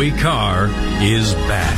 Carr is back.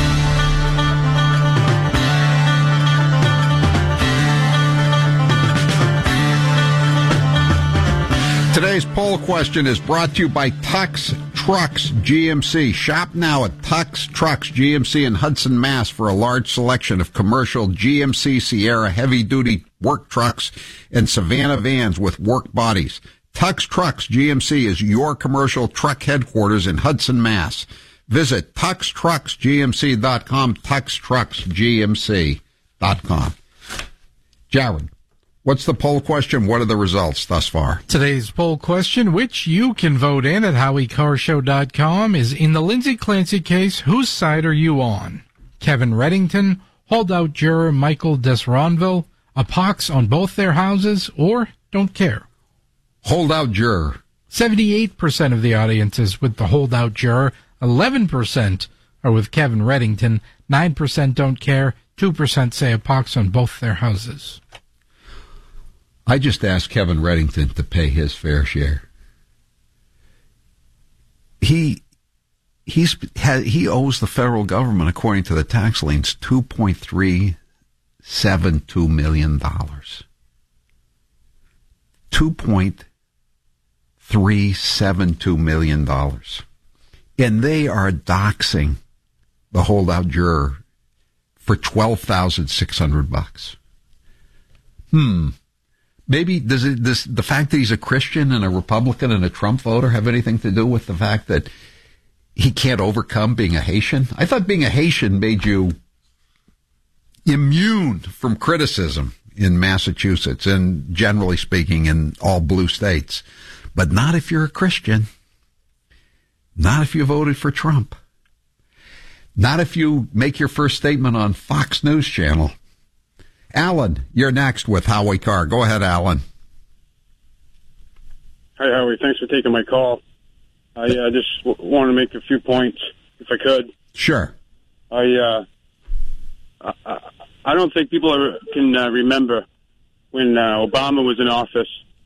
Today's poll question is brought to you by Tux Trucks GMC. Shop now at Tux Trucks GMC in Hudson, Mass. for a large selection of commercial GMC Sierra heavy-duty work trucks and Savannah vans with work bodies. Tux Trucks GMC is your commercial truck headquarters in Hudson, Mass. Visit TuxTrucksGMC.com, TuxTrucksGMC.com. Jared, what's the poll question? What are the results thus far? Today's poll question, which you can vote in at HowieCarrShow.com, is in the Lindsay Clancy case, whose side are you on? Kevin Reddington, holdout juror Michael Desronville, a pox on both their houses, or don't care? Holdout juror. 78% of the audience is with the holdout juror. 11% are with Kevin Reddington. 9% don't care. 2% say a pox on both their houses. I just asked Kevin Reddington to pay his fair share. He owes the federal government, according to the tax liens, $2.372 million. $2.372 million. And they are doxing the holdout juror for $12,600. Maybe does the fact that he's a Christian and a Republican and a Trump voter have anything to do with the fact that he can't overcome being a Haitian? I thought being a Haitian made you immune from criticism in Massachusetts and, generally speaking, in all blue states. But not if you're a Christian. Not if you voted for Trump. Not if you make your first statement on Fox News Channel. Alan, you're next with Howie Carr. Go ahead, Alan. Hi, Howie. Thanks for taking my call. I just want to make a few points, if I could. Sure. I don't think people can remember when Obama was in office.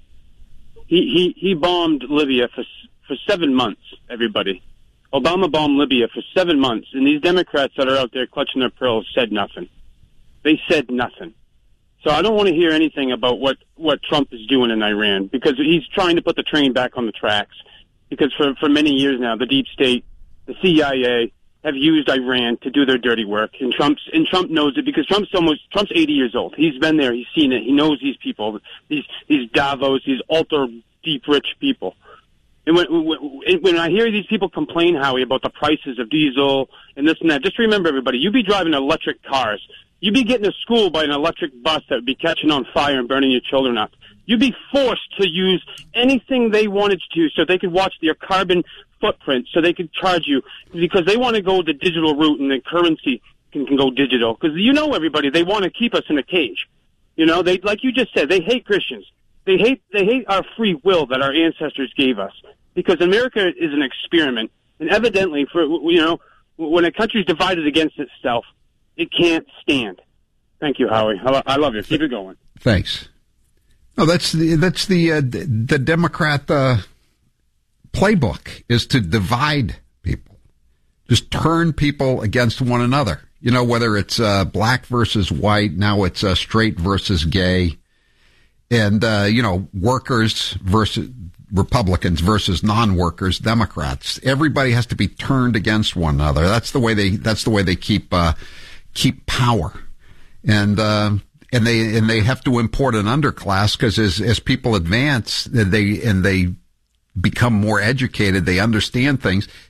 He bombed Libya for 7 months, everybody. Obama bombed Libya for 7 months, and these Democrats that are out there clutching their pearls said nothing. They said nothing. So I don't want to hear anything about what Trump is doing in Iran, because he's trying to put the train back on the tracks. Because for many years now, the deep state, the CIA, have used Iran to do their dirty work, and Trump knows it, because Trump's 80 years old. He's been there, he's seen it, he knows these people, these Davos, these ultra deep rich people. And when I hear these people complain, Howie, about the prices of diesel and this and that, just remember, everybody, you'd be driving electric cars. You'd be getting to school by an electric bus that would be catching on fire and burning your children up. You'd be forced to use anything they wanted to so they could watch their carbon footprint, so they could charge you, because they want to go the digital route and the currency can go digital. Because everybody, they want to keep us in a cage. They, like you just said, they hate Christians. They hate our free will that our ancestors gave us, because America is an experiment. And evidently, when a country's divided against itself, it can't stand. Thank you, Howie. I love you. Keep it going. Thanks. No, that's the Democrat playbook, is to divide people, just turn people against one another. Whether it's black versus white, now it's straight versus gay, and workers versus Republicans versus non-workers, Democrats. Everybody has to be turned against one another. That's the way they keep power, and they have to import an underclass, because as people advance, they become more educated, they understand things,